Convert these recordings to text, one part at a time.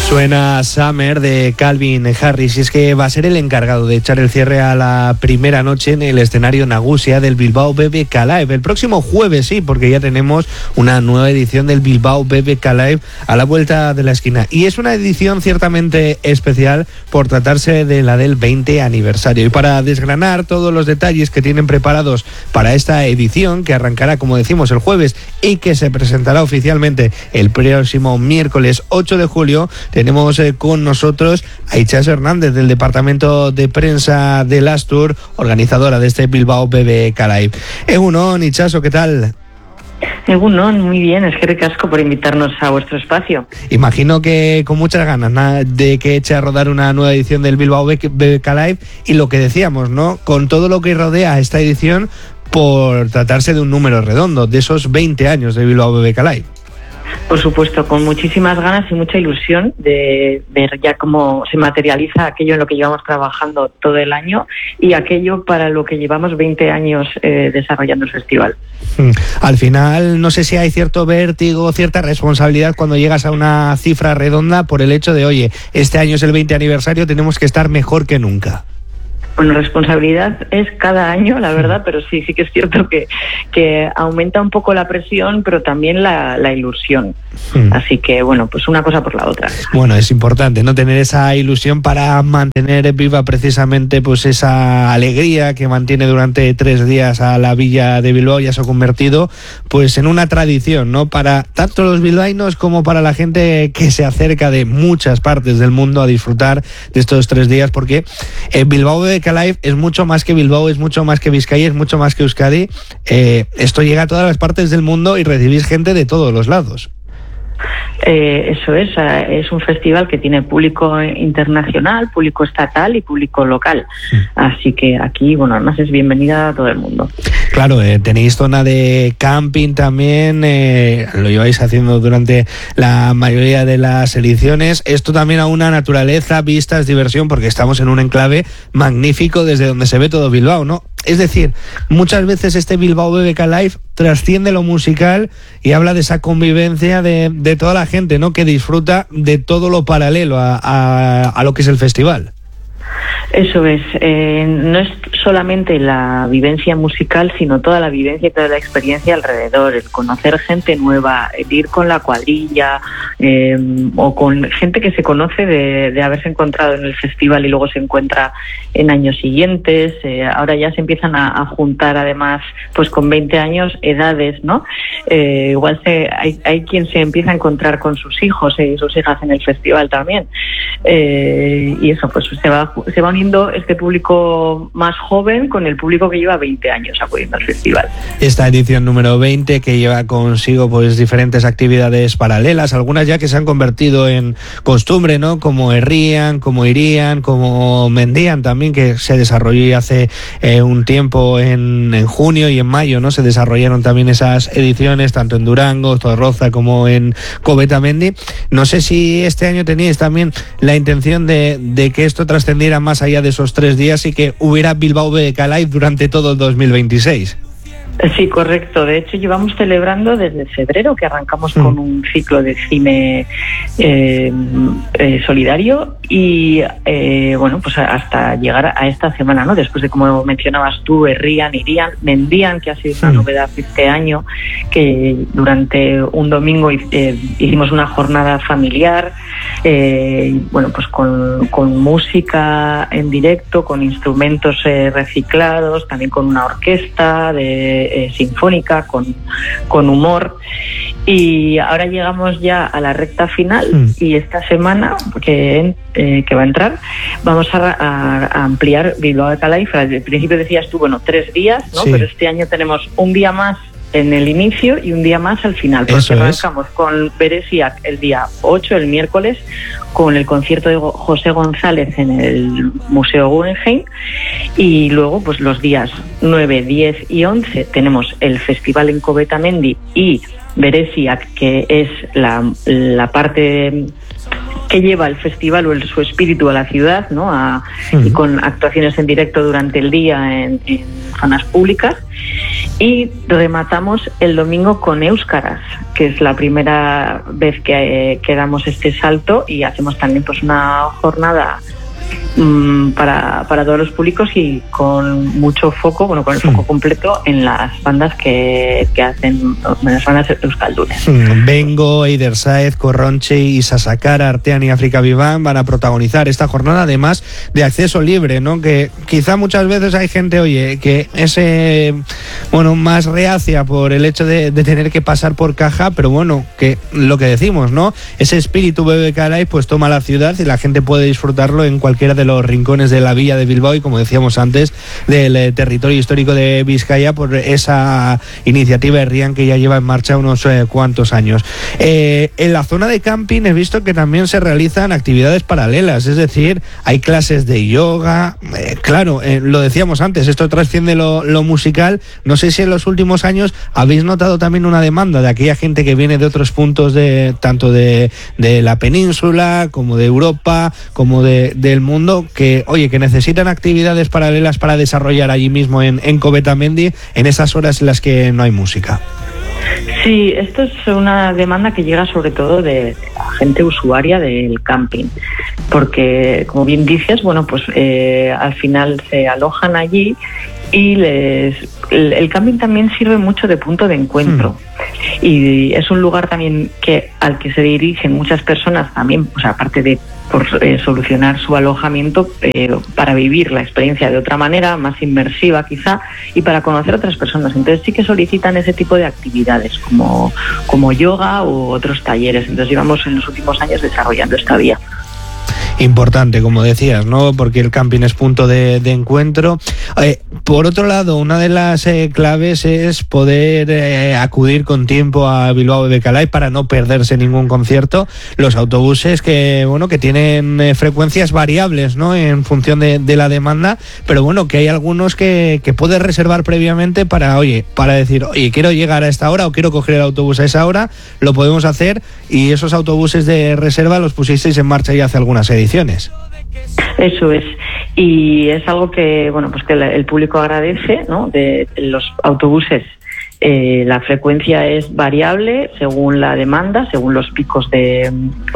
Suena Summer de Calvin Harris y es que va a ser el encargado de echar el cierre a la primera noche en el escenario Nagusia del Bilbao BBK Live. El próximo jueves, sí, porque ya tenemos una nueva edición del Bilbao BBK Live a la vuelta de la esquina. Y es una edición ciertamente especial por tratarse de la del 20 aniversario. Y para desgranar todos los detalles que tienen preparados para esta edición, que arrancará, como decimos, el jueves y que se presentará oficialmente el próximo miércoles 8 de julio, tenemos con nosotros a Itxaso Hernández del Departamento de Prensa del Astur, organizadora de este Bilbao BBK Live. Egunon, Itxaso, ¿qué tal? Egunon, muy bien, es que ricasco por invitarnos a vuestro espacio. Imagino que con muchas ganas de que eche a rodar una nueva edición del Bilbao BBK Live y lo que decíamos, ¿no? Con todo lo que rodea a esta edición por tratarse de un número redondo, de esos 20 años de Bilbao BBK Live. Por supuesto, con muchísimas ganas y mucha ilusión de ver ya cómo se materializa aquello en lo que llevamos trabajando todo el año y aquello para lo que llevamos 20 años desarrollando el festival. Al final, no sé si hay cierto vértigo, cierta responsabilidad cuando llegas a una cifra redonda por el hecho de, oye, este año es el 20 aniversario, tenemos que estar mejor que nunca. Bueno, responsabilidad es cada año, la verdad, pero sí que es cierto que aumenta un poco la presión, pero también la ilusión. Así que, bueno, pues una cosa por la otra. Bueno, es importante, ¿no? Tener esa ilusión para mantener viva precisamente pues esa alegría que mantiene durante 3 días a la villa de Bilbao. Ya se ha convertido pues en una tradición, ¿no? Para tanto los bilbaínos como para la gente que se acerca de muchas partes del mundo a disfrutar de estos 3 días, porque Bilbao BBK Live es mucho más que Bilbao, es mucho más que Vizcaya, es mucho más que Euskadi. Esto llega a todas las partes del mundo y recibís gente de todos los lados. Eso es un festival que tiene público internacional, público estatal y público local. Así que aquí, bueno, además es bienvenida a todo el mundo. Claro, tenéis zona de camping también, lo lleváis haciendo durante la mayoría de las ediciones. Esto también a una naturaleza, vistas, diversión, porque estamos en un enclave magnífico desde donde se ve todo Bilbao, ¿no? Es decir, muchas veces este Bilbao BBK Live trasciende lo musical y habla de esa convivencia de toda la gente, ¿no? Que disfruta de todo lo paralelo a lo que es el festival. Eso es, no es solamente la vivencia musical, sino toda la vivencia y toda la experiencia alrededor, el conocer gente nueva, el ir con la cuadrilla o con gente que se conoce de haberse encontrado en el festival y luego se encuentra en años siguientes. Ahora ya se empiezan a juntar además pues con 20 años edades, ¿no? Igual hay quien se empieza a encontrar con sus hijos y sus hijas en el festival también, y eso pues se va uniendo este público más joven con el público que lleva 20 años acudiendo al festival. Esta edición número 20 que lleva consigo pues diferentes actividades paralelas, algunas ya que se han convertido en costumbre, ¿no? Como Herrían, como Irían, como Mendían también, que se desarrolló hace un tiempo en junio y en mayo, ¿no? Se desarrollaron también esas ediciones tanto en Durango, Zorroza como en Covetamendi. No sé si este año teníais también la intención de que esto trascendiera más allá de esos 3 días y que hubiera Bilbao BBK Live durante todo el 2026. Sí, correcto. De hecho, llevamos celebrando desde febrero que arrancamos con un ciclo de cine solidario y bueno, pues hasta llegar a esta semana, ¿no? Después de, como mencionabas tú, Herrían, Irían, Mendían, que ha sido una novedad este año, que durante un domingo hicimos una jornada familiar, bueno, pues con música en directo, con instrumentos reciclados, también con una orquesta sinfónica, con humor. Y ahora llegamos ya a la recta final y esta semana que va a entrar vamos a ampliar Bilbao BBK Live. Al principio decías tú, bueno, 3 días, ¿no? Sí. Pero este año tenemos un día más en el inicio y un día más al final, porque arrancamos con Beresiak el día 8, el miércoles, con el concierto de José González en el Museo Guggenheim, y luego pues los días 9, 10 y 11 tenemos el festival en Covetamendi y Beresiak, que es la parte que lleva el festival o su espíritu a la ciudad, ¿no? Y con actuaciones en directo durante el día en zonas públicas. Y rematamos el domingo con Euskaraz, que es la primera vez que damos este salto, y hacemos también pues una jornada para todos los públicos y con mucho foco, con el foco completo en las bandas que hacen, las bandas euskaldunes. Bengo, Eidersaez, Corronche y Sasakara, Artean y África Vivan van a protagonizar esta jornada, además de acceso libre, ¿no? Que quizá muchas veces hay gente, oye, que es más reacia por el hecho de tener que pasar por caja, pero bueno, que lo que decimos, ¿no? Ese espíritu BBK Live pues toma la ciudad y la gente puede disfrutarlo en cualquiera de los rincones de la villa de Bilbao y, como decíamos antes, del territorio histórico de Vizcaya, por esa iniciativa Herrian que ya lleva en marcha unos cuantos años. En la zona de camping he visto que también se realizan actividades paralelas, es decir, hay clases de yoga, lo decíamos antes, esto trasciende lo musical. No sé si en los últimos años habéis notado también una demanda de aquella gente que viene de otros puntos tanto de la península como de Europa como del mundo, que necesitan actividades paralelas para desarrollar allí mismo en Covetamendi en esas horas en las que no hay música. Sí, esto es una demanda que llega sobre todo de la gente usuaria del camping, porque, como bien dices, al final se alojan allí y el camping también sirve mucho de punto de encuentro. Y es un lugar también al que se dirigen muchas personas también, aparte de por solucionar su alojamiento, para vivir la experiencia de otra manera, más inmersiva quizá, y para conocer a otras personas. Entonces sí que solicitan ese tipo de actividades como yoga u otros talleres. Entonces llevamos en los últimos años desarrollando esta vía. Importante, como decías, ¿no? Porque el camping es punto de encuentro. Por otro lado, una de las claves es poder acudir con tiempo a Bilbao BBK Live para no perderse ningún concierto. Los autobuses que tienen frecuencias variables, ¿no? En función de la demanda, pero que hay algunos que puedes reservar previamente para decir, quiero llegar a esta hora o quiero coger el autobús a esa hora, lo podemos hacer, y esos autobuses de reserva los pusisteis en marcha ya hace algunas ediciones. Eso es, y es algo que que el público agradece, ¿no? De los autobuses, la frecuencia es variable según la demanda, según los picos de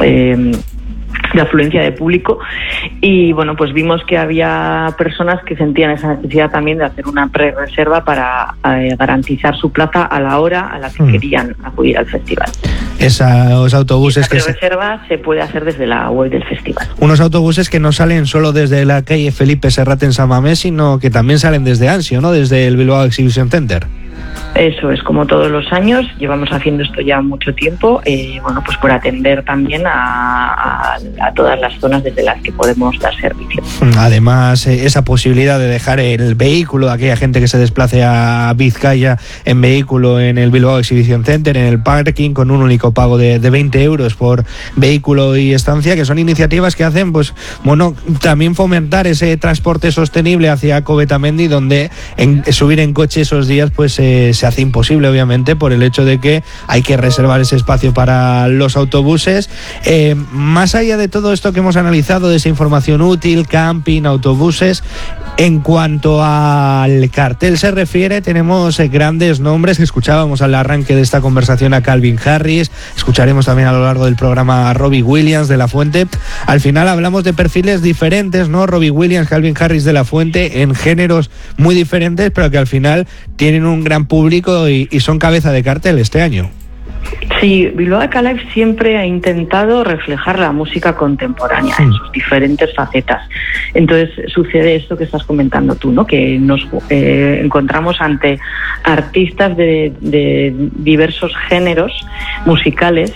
afluencia de público, y vimos que había personas que sentían esa necesidad también de hacer una pre-reserva para garantizar su plaza a la hora a la que querían acudir al festival. Esos autobuses que reserva se puede hacer desde la web del festival. Unos autobuses que no salen solo desde la calle Felipe Serrat en San Mamés, sino que también salen desde Ansio, ¿no? Desde el Bilbao Exhibition Center. Eso es, como todos los años, llevamos haciendo esto ya mucho tiempo, por atender también a todas las zonas desde las que podemos dar servicio. Además, esa posibilidad de dejar el vehículo de aquella gente que se desplace a Vizcaya en vehículo en el Bilbao Exhibition Center, en el parking, con un único pago de 20 euros por vehículo y estancia, que son iniciativas que hacen, también fomentar ese transporte sostenible hacia Covetamendi, donde subir en coche esos días, se hace imposible, obviamente, por el hecho de que hay que reservar ese espacio para los autobuses. Más allá de todo esto que hemos analizado, de esa información útil, camping, autobuses, en cuanto al cartel se refiere, tenemos grandes nombres. Escuchábamos al arranque de esta conversación a Calvin Harris, escucharemos también a lo largo del programa a Robbie Williams de La Fuente. Al final hablamos de perfiles diferentes, ¿no? Robbie Williams, Calvin Harris de La Fuente, en géneros muy diferentes, pero que al final tienen un gran público y son cabeza de cartel este año. Sí, Bilbao BBK Live siempre ha intentado reflejar la música contemporánea en sus diferentes facetas. Entonces sucede esto que estás comentando tú, ¿no? Que nos encontramos ante artistas de diversos géneros musicales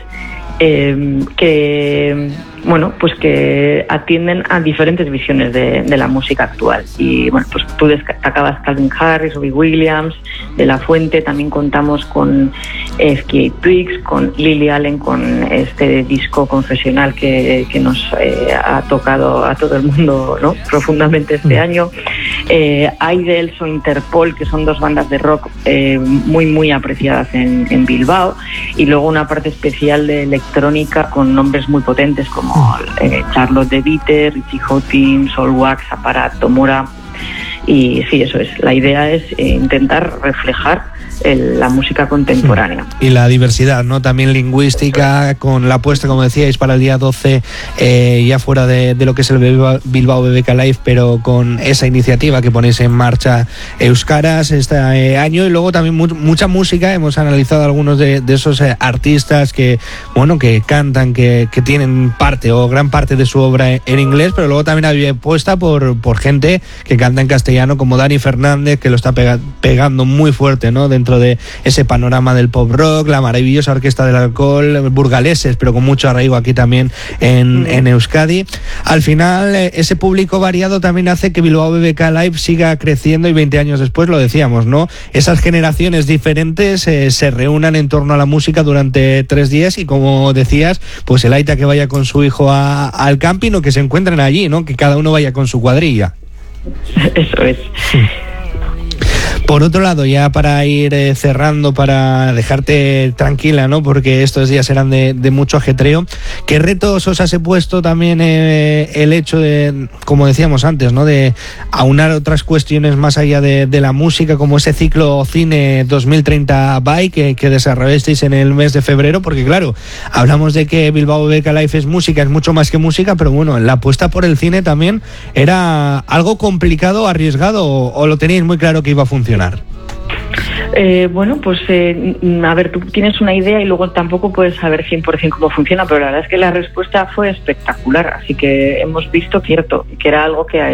que atienden a diferentes visiones de la música actual. Y tú destacabas Calvin Harris, Robbie Williams, de La Fuente. También contamos con F.K. Twigs, con Lily Allen, con este disco confesional que nos ha tocado a todo el mundo, ¿no? Profundamente este año. Idols o Interpol, que son dos bandas de rock muy muy apreciadas en Bilbao, y luego una parte especial de electrónica con nombres muy potentes como Charlotte de Vite, Richie Houghton, Soulwax, Aparat, Tomora. Y sí, eso es. La idea es intentar reflejar la música contemporánea. Y la diversidad, ¿no? También lingüística, con la apuesta, como decíais, para el día 12, ya fuera de lo que es el Bilbao BBK Live, pero con esa iniciativa que ponéis en marcha Euskaraz este año, y luego también mucha música. Hemos analizado algunos de esos artistas que, bueno, que cantan, que tienen parte o gran parte de su obra en inglés, pero luego también había apuesta por gente que canta en castellano, como Dani Fernández, que lo está pegando muy fuerte, ¿no? Dentro de ese panorama del pop rock, la maravillosa Orquesta del Alcohol, burgaleses, pero con mucho arraigo aquí también en Euskadi. Al final, ese público variado también hace que Bilbao BBK Live siga creciendo, y 20 años después, lo decíamos, ¿no? Esas generaciones diferentes se reúnan en torno a la música durante 3 días, y como decías, pues el aita que vaya con su hijo al camping, o que se encuentren allí, ¿no? Que cada uno vaya con su cuadrilla. Eso es. Por otro lado, ya para ir cerrando, para dejarte tranquila, ¿no? Porque estos días serán de mucho ajetreo, ¿qué retos os has puesto también el hecho de, como decíamos antes, ¿no? De aunar otras cuestiones más allá de la música, como ese ciclo Cine 2030 BY que desarrollasteis en el mes de febrero? Porque claro, hablamos de que Bilbao BBK Live es música, es mucho más que música, pero bueno, la apuesta por el cine también era algo complicado, arriesgado, o lo teníais muy claro que iba a funcionar. Bueno, pues a ver, tú tienes una idea y luego tampoco puedes saber 100% cómo funciona, pero la verdad es que la respuesta fue espectacular, así que hemos visto, cierto, que era algo que